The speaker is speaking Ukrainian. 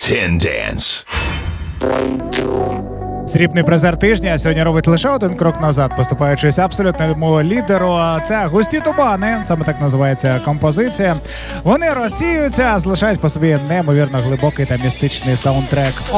10 Dance. Срібний призер тижня сьогодні робить лише один крок назад, поступаючись абсолютному лідеру. Це «Густі тумани», саме так називається композиція. Вони розсіюються, залишають по собі неймовірно глибокий та містичний саундтрек.